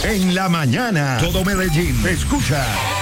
En la mañana, todo Medellín escucha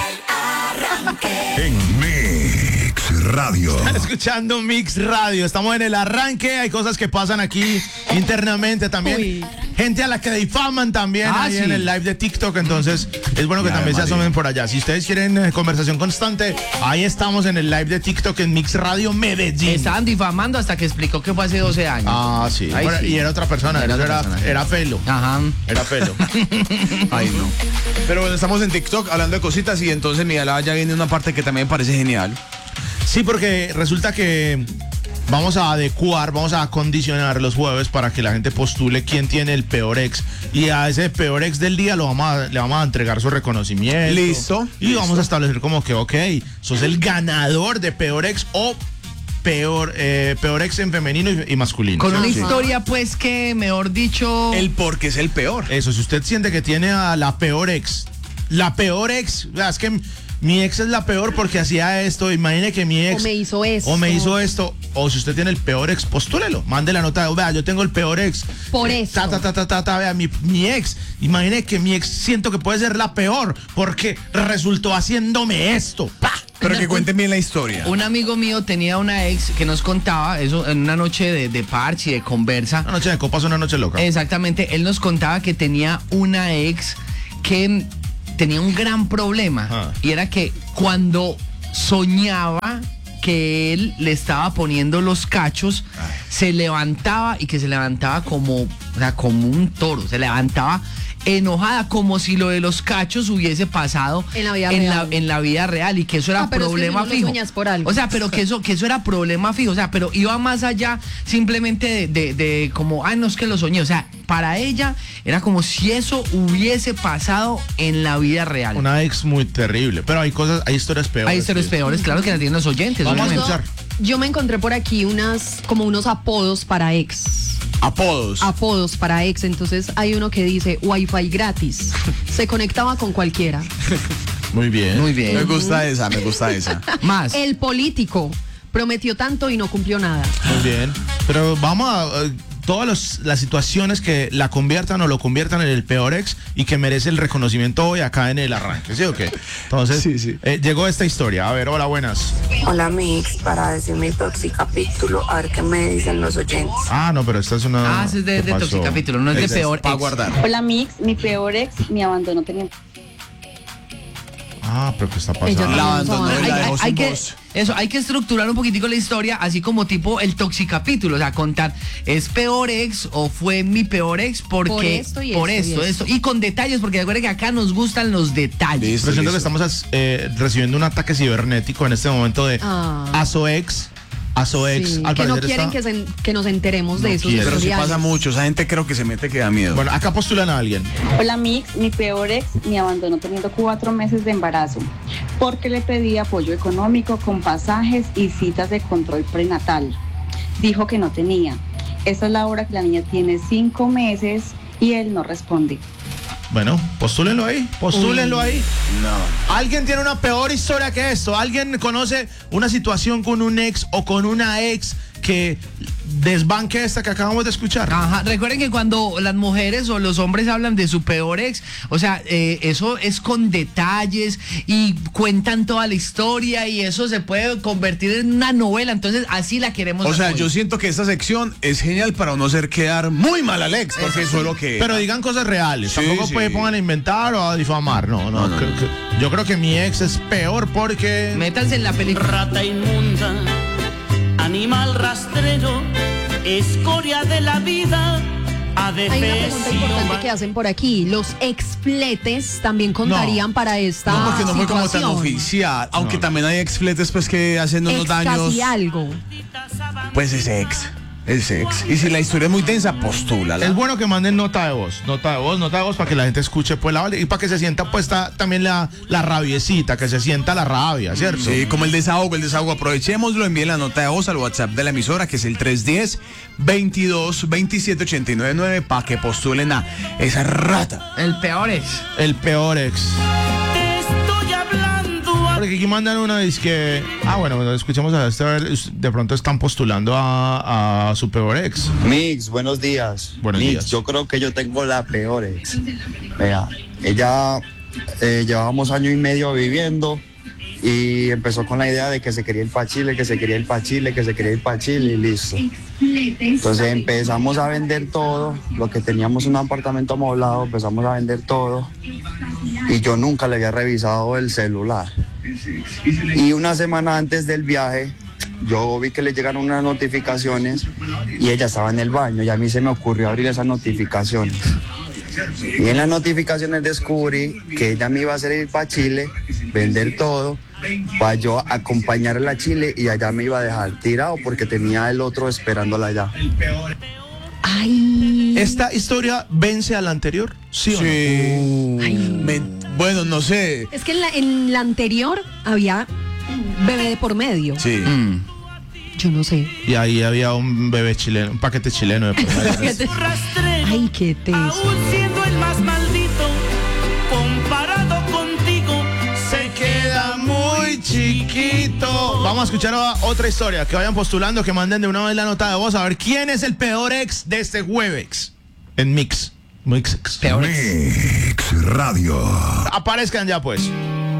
en Mix Radio. Están escuchando Mix Radio. Estamos en el arranque. Hay cosas que pasan aquí internamente también. Uy. Gente a la que difaman también ahí en el live de TikTok. Entonces, es bueno que también se asomen por allá. Si ustedes quieren conversación constante, ahí estamos en el live de TikTok en Mix Radio Medellín. Estaban difamando hasta que explicó que fue hace 12 años. Ah, sí. Ahí Bueno, sí. y era otra persona. Era Felo. Ajá. Era Felo. Ay, no. Pero bueno, estamos en TikTok hablando de cositas y entonces Miguel ya viene una parte que también me parece genial. Sí, porque resulta que vamos a adecuar, vamos a acondicionar los jueves para que la gente postule quién tiene el peor ex. Y a ese peor ex del día le vamos a entregar su reconocimiento. Listo. Y vamos a establecer como que, ok, sos el ganador de peor ex o peor ex en femenino y masculino. Con una Sí. historia, pues, que, mejor dicho... El porque es el peor. Eso, si usted siente que tiene a la peor ex, es que mi ex es la peor porque hacía esto, imagine que mi ex... O me hizo esto. O me hizo esto, o si usted tiene el peor ex, postúlelo, mande la nota, vea, yo tengo el peor ex. Por eso. Vea, mi ex, imagine que mi ex siento que puede ser la peor porque resultó haciéndome esto. ¡Pah! Pero que cuenten bien la historia. Un amigo mío tenía una ex que nos contaba, eso en una noche de parche y de conversa. Una noche de copas, una noche loca. Exactamente, él nos contaba que tenía una ex que tenía un gran problema. Y era que cuando soñaba que él le estaba poniendo los cachos, se levantaba y que se levantaba como un toro, se levantaba enojada, como si lo de los cachos hubiese pasado En la vida real. en la vida real y que eso era pero problema es que si no lo fijo. sueñas por algo. O sea, pero que eso era problema fijo, o sea, pero iba más allá simplemente de como, no es que lo soñé, o sea, para ella era como si eso hubiese pasado en la vida real. Una ex muy terrible, pero hay historias peores. Hay historias peores, claro, que la tienen los oyentes. Vamos a obviamente. escuchar. Yo me encontré por aquí unos apodos para ex. Apodos para ex. Entonces hay uno que dice Wi-Fi gratis. Se conectaba con cualquiera. Muy bien. Muy bien. Me gusta esa. Más. El político prometió tanto y no cumplió nada. Muy bien. Pero vamos a todas las situaciones que la conviertan o lo conviertan en el peor ex y que merece el reconocimiento hoy acá en el arranque, ¿sí o qué? Entonces, Sí. Llegó esta historia. A ver, hola, buenas. Hola Mix, para decir mi capítulo, a ver qué me dicen los oyentes. Ah, no, pero esta es una... Ese es de ¿qué pasó? Toxicapítulo, no es de peor Para ex. guardar. Hola Mix, mi peor ex me abandonó teniendo... Ah, pero ¿qué está Ella pasando? La abandonó y la dejó sin voz. Hay que estructurar un poquitico la historia, así como tipo el toxicapítulo, o sea, contar, ¿es peor ex o fue mi peor ex? Porque Por esto y por esto y esto. Y con detalles, porque recuerden que acá nos gustan los detalles. Listo. Pero siento que estamos recibiendo un ataque cibernético en este momento de Asoex. Sí, al que no parecer quieren está... que nos enteremos de esos quieren. Pero sí historiales. pasa mucho. Esa gente creo que se mete que da miedo. Bueno, acá postulan a alguien. Hola Mix, mi peor ex me abandonó teniendo 4 meses de embarazo porque le pedí apoyo económico con pasajes y citas de control prenatal. Dijo que no tenía. Esa es la hora que la niña tiene 5 meses y él no responde. Bueno, postúlenlo ahí. No. ¿Alguien tiene una peor historia que esto? ¿Alguien conoce una situación con un ex o con una ex que desbanque esta que acabamos de escuchar? Ajá, recuerden que cuando las mujeres o los hombres hablan de su peor ex, o sea, eso es con detalles y cuentan toda la historia y eso se puede convertir en una novela, entonces así la queremos. O sea, hacer yo hoy. siento que esta sección es genial para no hacer quedar muy mal al ex, porque eso es lo que... Pero digan cosas reales. Sí, Tampoco sí. pongan a inventar o a difamar. No. Yo creo que mi ex es peor porque... Métanse en la película. Rata inmunda, animal rastrero, escoria de la vida, Hay una pregunta importante que hacen por aquí. ¿Los expletes también contarían para esta No, porque no fue como tan situación? oficial. Aunque también hay exfletes pues que hacen unos Ex daños. casi algo. Pues es ex. Y si la historia es muy densa, postúlala. Es bueno que manden nota de voz para que la gente escuche pues y para que se sienta pues también la rabiecita, que se sienta la rabia, ¿cierto? Sí, como el desahogo. Aprovechémoslo, envíen la nota de voz al WhatsApp de la emisora, que es el 310-22-27-899, para que postulen a esa rata. El peor ex. El peor ex. Te estoy hablando a porque aquí mandan uno y es que... bueno, escuchemos a este, a ver, de pronto están postulando a su peor ex. Mix, buenos días. Buenos días. Yo creo que yo tengo la peor ex. Vea, ella llevábamos 1 año y medio viviendo y empezó con la idea de que se quería ir para Chile, que se quería ir para Chile, que se quería ir para Chile y listo. Entonces empezamos a vender todo, lo que teníamos un apartamento amoblado, empezamos a vender todo y yo nunca le había revisado el celular. Y una semana antes del viaje, yo vi que le llegaron unas notificaciones y ella estaba en el baño y a mí se me ocurrió abrir esas notificaciones. Y en las notificaciones descubrí que ella me iba a hacer ir para Chile, vender todo, para yo acompañarla a Chile y allá me iba a dejar tirado porque tenía el otro esperándola allá. Ay. ¿Esta historia vence a la anterior? ¿Sí o no? Bueno, no sé. Es que en la anterior había bebé de por medio. Sí. Yo no sé. Y ahí había un bebé chileno, un paquete chileno de por medio. Ay, qué teso. Aún siendo el más maldito, comparado contigo, se Queda muy chiquito. Vamos a escuchar otra historia. Que vayan postulando, que manden de una vez la nota de voz. A ver quién es el peor ex de este jueves. En Mix. Peor ex. Mix Radio. Aparezcan ya, pues.